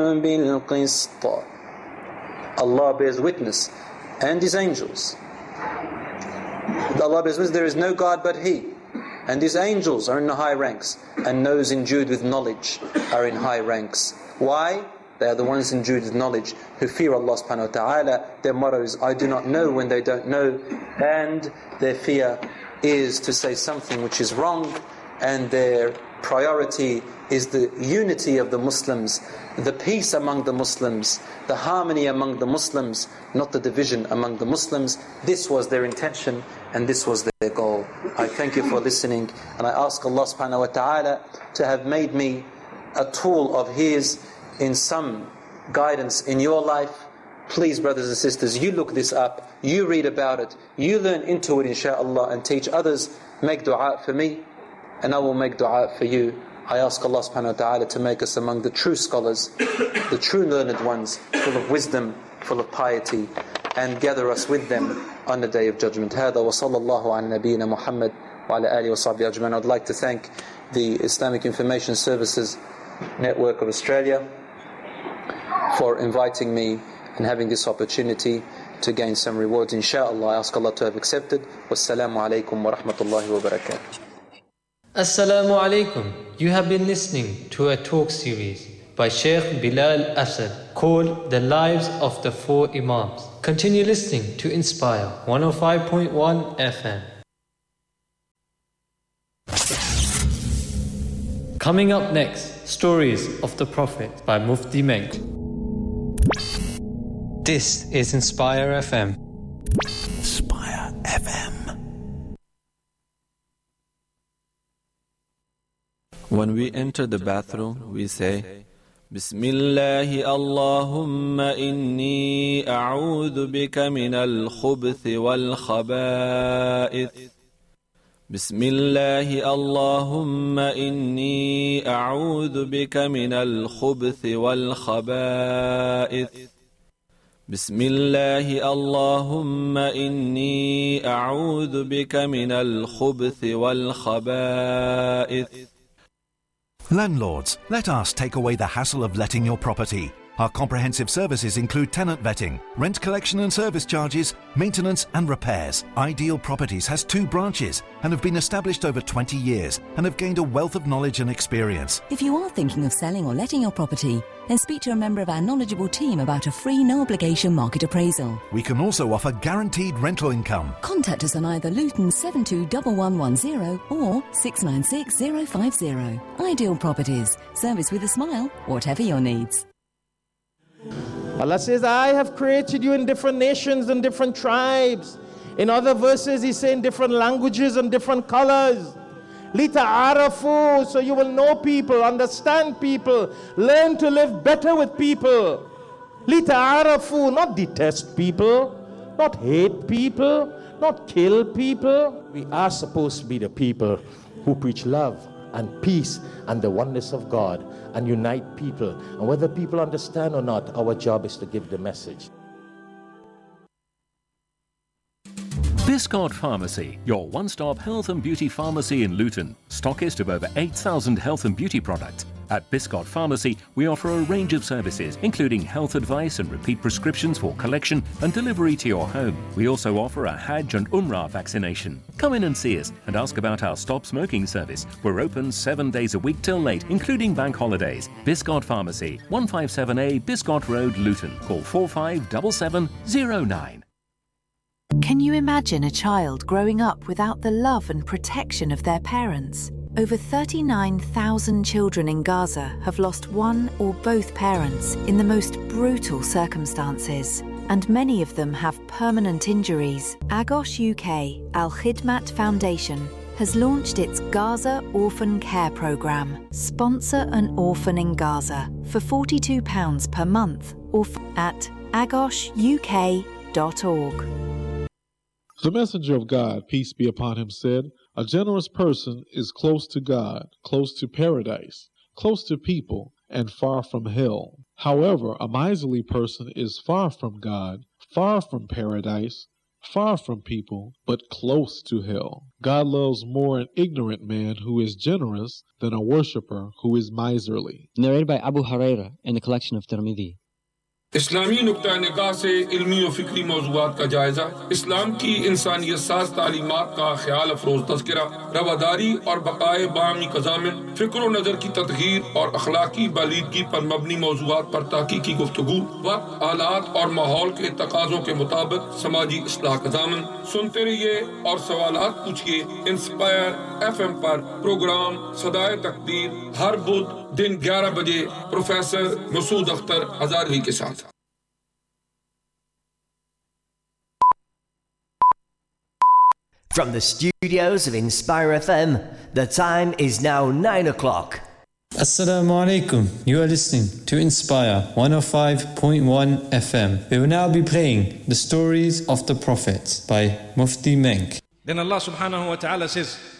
بِالْقِسْطِ. Allah bears witness, and His angels. Allah bears witness, there is no God but He, and His angels are in the high ranks, and those endued with knowledge are in high ranks. Why? They are the ones endued with knowledge who fear Allah subhanahu wa ta'ala. Their motto is, I do not know when they don't know, and their fear is to say something which is wrong, and their priority is the unity of the Muslims, the peace among the Muslims, the harmony among the Muslims, not the division among the Muslims. This was their intention and this was their goal. I thank you for listening, and I ask Allah subhanahu wa ta'ala to have made me a tool of His in some guidance in your life. Please, brothers and sisters, you look this up, you read about it, you learn into it insha'Allah, and teach others. Make dua for me, and I will make dua for you. I ask Allah subhanahu wa ta'ala to make us among the true scholars, the true learned ones, full of wisdom, full of piety, and gather us with them on the Day of Judgment. هذا وصلى الله على نبينا محمد وعلى آله وصحبه أجمعين. I'd like to thank the Islamic Information Services Network of Australia for inviting me and having this opportunity to gain some rewards. Insha'Allah, I ask Allah to have accepted. Wassalamu alaikum wa rahmatullahi wa barakatuh. Assalamu alaikum. You have been listening to a talk series by Sheikh Bilal Asad called The Lives of the Four Imams. Continue listening to Inspire 105.1 FM. Coming up next, Stories of the Prophet by Mufti Menk. This is Inspire FM. Inspire FM. When we enter the bathroom, we say, Bismillahi Allahumma inni a'udhu bika min al-khubuthi wal-khaba'ith. Bismillahi Allahumma inni a'udhu bika min al-khubuthi wal-khaba'ith. Bismillahi Allahumma inni a'udhu bika min al-khubuthi wal-khaba'ith. Landlords, let us take away the hassle of letting your property. Our comprehensive services include tenant vetting, rent collection and service charges, maintenance and repairs. Ideal Properties has 2 branches and have been established over 20 years and have gained a wealth of knowledge and experience. If you are thinking of selling or letting your property, then speak to a member of our knowledgeable team about a free, no-obligation market appraisal. We can also offer guaranteed rental income. Contact us on either Luton 721110 or 696050. Ideal Properties. Service with a smile, whatever your needs. Allah says, I have created you in different nations and different tribes. In other verses, He's saying different languages and different colors. Lita'arafu, so you will know people, understand people, learn to live better with people. Lita'arafu, not detest people, not hate people, not kill people. We are supposed to be the people who preach love and peace and the oneness of God and unite people. And whether people understand or not, our job is to give the message. Biscott Pharmacy, your one-stop health and beauty pharmacy in Luton. Stockist of over 8,000 health and beauty products. At Biscott Pharmacy, we offer a range of services, including health advice and repeat prescriptions for collection and delivery to your home. We also offer a Hajj and Umrah vaccination. Come in and see us and ask about our stop smoking service. We're open 7 days a week till late, including bank holidays. Biscott Pharmacy, 157A Biscott Road, Luton. Call 457709. Can you imagine a child growing up without the love and protection of their parents? Over 39,000 children in Gaza have lost one or both parents in the most brutal circumstances, and many of them have permanent injuries. Agos UK Al Khidmat Foundation has launched its Gaza Orphan Care Programme. Sponsor an orphan in Gaza for £42 per month or at agosuk.org. The messenger of God, peace be upon him, said, a generous person is close to God, close to paradise, close to people, and far from hell. However, a miserly person is far from God, far from paradise, far from people, but close to hell. God loves more an ignorant man who is generous than a worshipper who is miserly. Narrated by Abu Huraira in the collection of Tirmidhi. इस्लामी नुक्ता निगाह से इल्मी और फिक्री मौज़ूआत का जायजा, इस्लाम की इंसानियत साज तालीमात का ख्याल अफरोज तज़किरा, रवादारी और बकाए बामी क़ज़ामिन, फ़िक्र व नज़र की तदहीर और अखलाकी बालीदगी पर मबनी मौज़ूआत पर तहक़ीक़ी गुफ्तगू, वक्त हालात और माहौल के तकाज़ों के मुताबिक समाजी इस्लाह क़ज़ामिन। सुनते रहिए और सवालात पूछिए। इंस्पायर FM पर प्रोग्राम सदाए तकदीर हर बुध दिन 11 बजे प्रोफेसर मसूद अख्तर हज़ारवी के साथ। From the studios of Inspire FM, the time is now 9 o'clock. Assalamu alaikum. You are listening to Inspire 105.1 FM. We will now be playing the stories of the prophets by Mufti Menk. Then Allah subhanahu wa ta'ala says,